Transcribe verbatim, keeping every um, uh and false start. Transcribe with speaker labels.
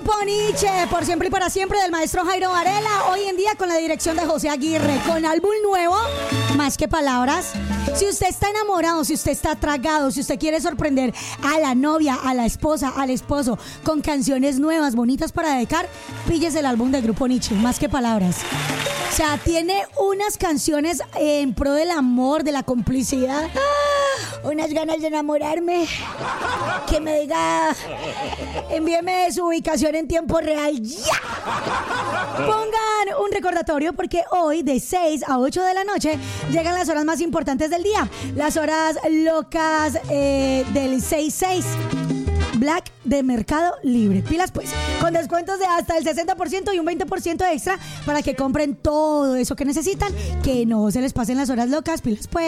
Speaker 1: Grupo Nietzsche, por siempre y para siempre, del maestro Jairo Varela. Hoy en día con la dirección de José Aguirre, con álbum nuevo, Más que Palabras. Si usted está enamorado, si usted está tragado, si usted quiere sorprender a la novia, a la esposa, al esposo, con canciones nuevas, bonitas para dedicar, píllese el álbum del Grupo Nietzsche, Más que Palabras. O sea, tiene unas canciones en pro del amor, de la complicidad. ¡Ah! Unas ganas de enamorarme. Que me diga, envíeme su ubicación en tiempo real ya. Pongan un recordatorio porque hoy de seis a ocho de la noche llegan las horas más importantes del día. Las horas locas eh, del seis seis. Black de Mercado Libre. Pilas pues, con descuentos de hasta el sesenta por ciento y un veinte por ciento extra para que compren todo eso que necesitan, que no se les pasen las horas locas. Pilas pues.